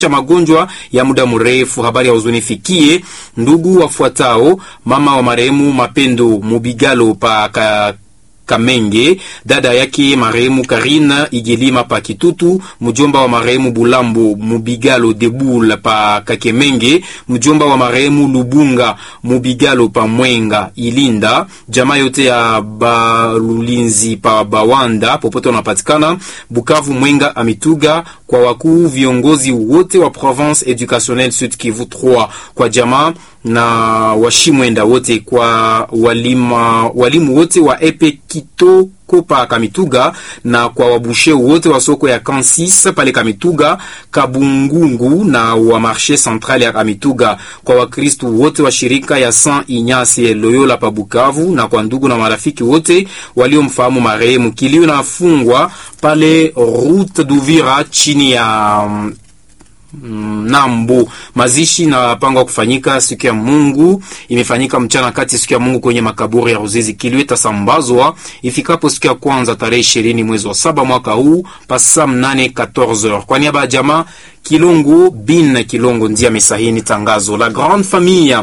magonjwa ya muda mrefu. Habari ya huzuni fikie ndugu wafuatao: mama wa marehemu Mapendo Mubigalo pa Kamenge, dada yake marehemu Karina Igelima pa Kitutu, mjomba wa marehemu Bulambo Mubigalo Debula pa Kakemenge, mjomba wa marehemu Lubunga Mubigalo pa Mwenga Ilinda, jamaa yote ya Balulinzi pa Bawanda popote wanapatikana Bukavu, Mwenga, Amituga, kwa wakuu viongozi wote wa Province Educationnelle Sud Kivu 3, kwa jamaa na washimwenda wote, kwa walimu wote wa epe Kitoko pa Kamituga, na kwa wabushe wote wa soko ya Kansis pale Kamituga, Kabungungu na wa marché central ya Kamituga, kwa wakristu wote wa shirika ya Saint Ignace Loyola pa Bukavu, na kwa ndugu na marafiki wote waliomfahamu marehemu. Kilio na fungwa pale route d'Uvira chini ya Nambo. Mazishi na pangwa kufanyika siku ya Mungu, imefanyika mchana kati siku ya Mungu kwenye makaburi ya Ruzizi. Kilio itasambazwa ifikapo siku ya kwanza tarehe 20 mwezi wa 7 mwaka huu pasa 8:14. Kwa niaba ya jamaa Kilongo bin Kilongo ndiye amesahini tangazo. La grande famille